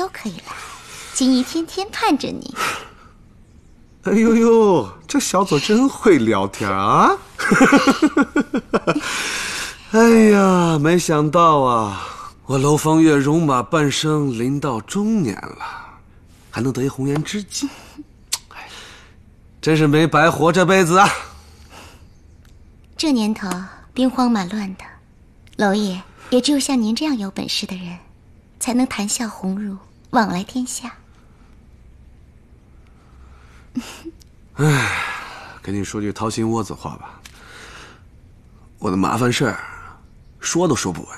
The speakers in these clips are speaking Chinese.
都可以来。秦姨天天盼着你。 哎呦呦，这小左真会聊天啊！哎呀，没想到啊，我楼方月戎马半生，临到中年了，还能得一红颜知己，真是没白活这辈子啊！ 这年头兵荒马乱的，娄爷也只有像您这样有本事的人，才能谈笑鸿儒，往来天下。 唉，跟你说句掏心窝子话吧，我的麻烦事儿，说都说不完。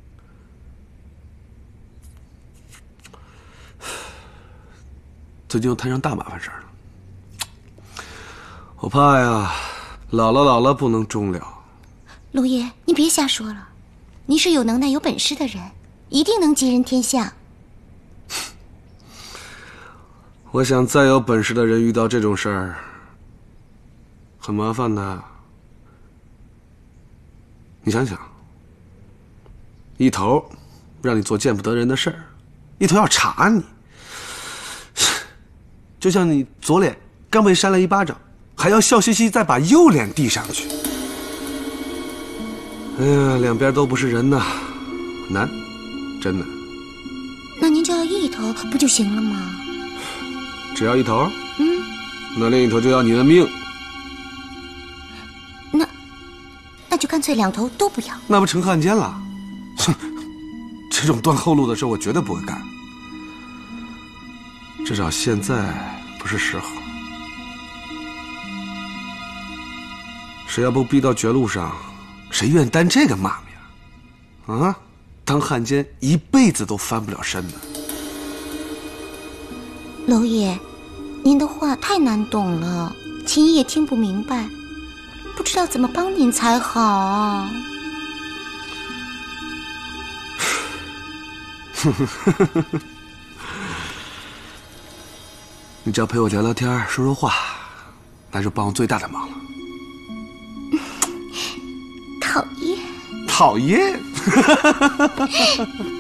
最近又摊上大麻烦事儿了，我怕呀，老了不能终了。 娄爷，您别瞎说了，您是有能耐、有本事的人，一定能吉人天相。 我想再有本事的人遇到这种事儿，很麻烦的。你想想，一头让你做见不得人的事儿，一头要查你，就像你左脸刚被扇了一巴掌，还要笑嘻嘻再把右脸递上去。哎呀，两边都不是人呐，难，真难。 那您就要一头不就行了吗？ 只要一头？那另一头就要你的命。 那就干脆两头都不要。 那不成汉奸了？哼，这种断后路的事我绝对不会干。至少现在不是时候。谁要不逼到绝路上，谁愿担这个骂名啊？当汉奸一辈子都翻不了身的。 娄爷，您的话太难懂了，秦姨也听不明白，不知道怎么帮您才好。 你只要陪我聊聊天，说说话，那就帮我最大的忙了。 讨厌。 讨厌。